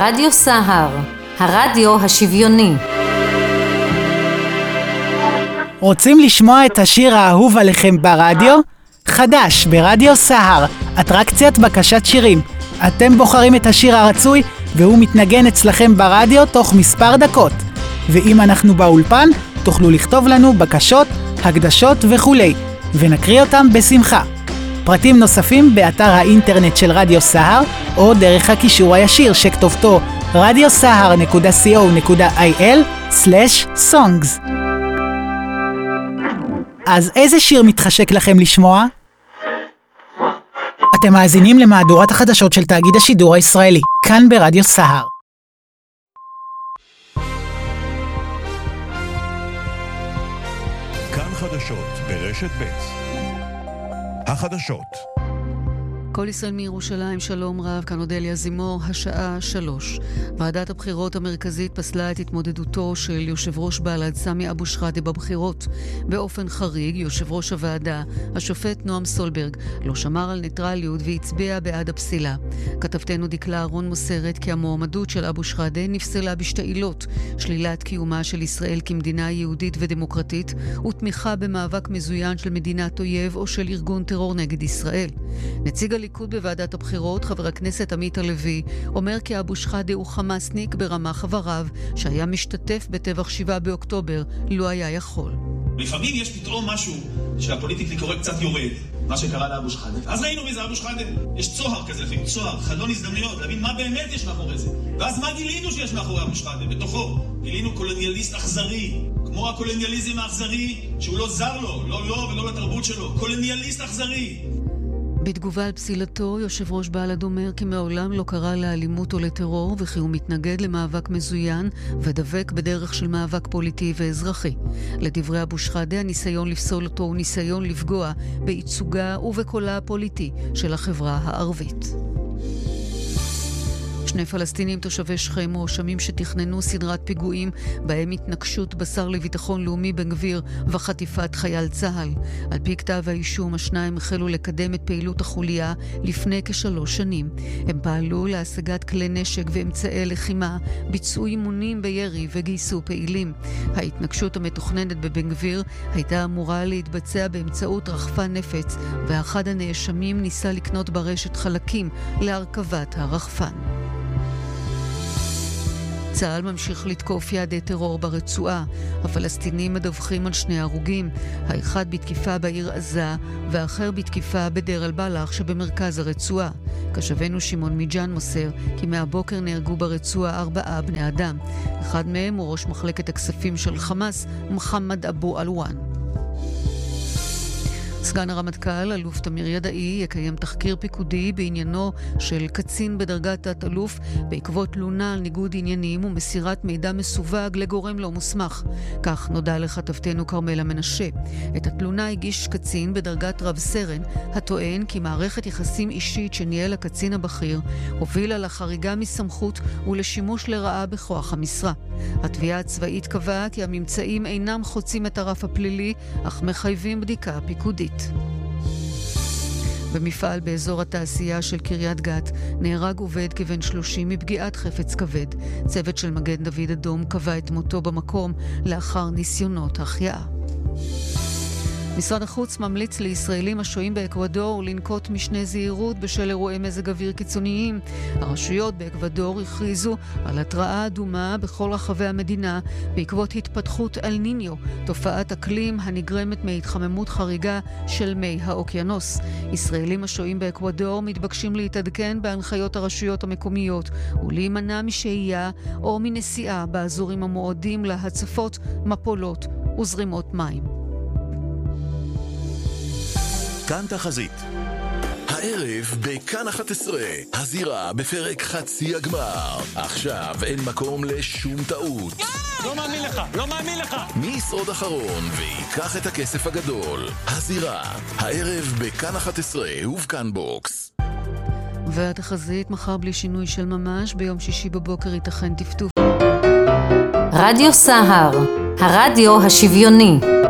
רדיו סהר, הרדיו השוויוני. רוצים לשמוע את השיר האהוב עליכם ברדיו? חדש ברדיו סהר, אטרקציית בקשת שירים. אתם בוחרים את השיר הרצוי והוא מתנגן אצלכם ברדיו תוך מספר דקות. ואם אנחנו באולפן, תוכלו לכתוב לנו בקשות, הקדשות וכולי, ונקריא אותם בשמחה. פרטים נוספים באתר האינטרנט של רדיו סהר, או דרך הקישור הישיר שכתובתו radiosahar.co.il/songs. אז איזה שיר מתחשק לכם לשמוע? אתם מאזינים למהדורת החדשות של תאגיד השידור הישראלי, כאן ברדיו סהר. כאן חדשות ברשת ב'. החדשות. כל ישראל מירושלים, שלום רב, כאן אודליה זימור, השעה 3. ועדת הבחירות המרכזית פסלה את התמודדותו של יושב ראש בל"ד סמי אבו שחאדה בבחירות. באופן חריג, יושב ראש הוועדה, השופט נועם סולברג, לא שמר על ניטרליות והצביע בעד הפסילה. כתבתנו דקלה אהרון מוסרת כי המועמדות של אבו שחאדה נפסלה בשתי עילות: שלילת קיומה של ישראל כמדינה יהודית ודמוקרטית, ותמיכה במאבק מזוין של מדינת אויב או של ארגון טרור נגד ישראל. נציג הליכוד בוועדת הבחירות, חבר הכנסת עמית הלוי, אומר כי אבו שחאדה הוא חמאסניק ברמה חבריו, שהיה משתתף בטבח 7 באוקטובר, לא היה יכול. לפעמים יש פתאום משהו שהפוליטיקלי קורא קצת יורד, מה שקרה לאבו שחאדה. אז ראינו מי זה אבו שחאדה. יש צוהר כזה לפעמים, צוהר, חלון הזדמנויות, להבין מה באמת יש מאחורי זה. ואז מה גילינו שיש מאחורי אבו שחאדה? בתוכו גילינו קולוניאליסט אכזרי, כמו הקולוניאליזם האכזרי, שהוא לא זר לו, לא לו ולא לתרבות שלו. קולוניאליסט אכזרי. בתגובה על פסילתו, יושב ראש בל"ד אומר כי מעולם לא קרא לאלימות או לטרור, וכי הוא מתנגד למאבק מזוין ודבק בדרך של מאבק פוליטי ואזרחי. לדברי אבו שחאדה, הניסיון לפסול אותו הוא ניסיון לפגוע בייצוגה ובקולה הפוליטי של החברה הערבית. שני פלסטינים תושבי שכם מואשמים שתכננו סדרת פיגועים בהם התנגשות בשר לביטחון לאומי בן גביר וחטיפת חייל צה"ל. על פי כתב האישום, השניים החלו לקדם את פעילות החוליה לפני כ3 שנים. הם פעלו להשגת כלי נשק ואמצעי לחימה, ביצעו אימונים בירי וגייסו פעילים. ההתנגשות המתוכננת בבן גביר הייתה אמורה להתבצע באמצעות רחפן נפץ, ואחד הנאשמים ניסה לקנות ברשת חלקים להרכבת הרחפן. צה"ל ממשיך לתקוף יעדי טרור ברצועה. הפלסטינים מדווחים על 2 הרוגים, האחד בתקיפה בעיר עזה והאחר בתקיפה בדיר אל-בלח שבמרכז הרצועה. כשבנו שמעון מיג'אן מוסר כי מהבוקר נהרגו ברצועה 4 בני אדם. אחד מהם הוא ראש מחלקת הכספים של חמאס, מוחמד אבו אלואן. סגן הרמטכ"ל, אלוף תמיר ידעי, יקיים תחקיר פיקודי בעניינו של קצין בדרגת תת-אלוף בעקבות תלונה על ניגוד עניינים ומסירת מידע מסווג לגורם לא מוסמך. כך נודע לכתבתנו כרמלה מנשה. את התלונה הגיש קצין בדרגת רב סרן, הטוען כי מערכת יחסים אישית שניהל הקצין הבכיר הובילה לחריגה מסמכות ולשימוש לרעה בכוח המשרה. התביעה הצבאית קבעה כי הממצאים אינם חוצים את הרף הפלילי, אך מחייבים בדיקה פיקודית. במפעל באזור התעשייה של קריית גת נהרג עובד כבן 30 מפגיעת חפץ כבד. צוות של מגן דוד אדום קבע את מותו במקום לאחר ניסיונות החייאה. משרד החוץ ממליץ לישראלים השוהים באקוודור לנקוט משנה זהירות בשל אירועי מזג אוויר קיצוניים. הרשויות באקוודור הכריזו על התראה אדומה בכל רחבי המדינה בעקבות התפתחות אל ניניו, תופעת אקלים הנגרמת מהתחממות חריגה של מי האוקיינוס. ישראלים השוהים באקוודור מתבקשים להתעדכן בהנחיות הרשויות המקומיות ולהימנע משהייה או מנסיעה באזורים המועדים להצפות, מפולות וזרימות מים. כאן תחזית. הערב בכאן 11, הזירה בפרק חצי הגמר. עכשיו אין מקום לשום טעות. לא מאמין לך, לא מאמין לך. מי ישרוד אחרון ויקח את הכסף הגדול? הזירה, הערב בכאן 11 ובכאן בוקס. והתחזית מחר בלי שינוי של ממש, ביום שישי בבוקר ייתכן טפטוף. רדיו סהר, הרדיו השוויוני.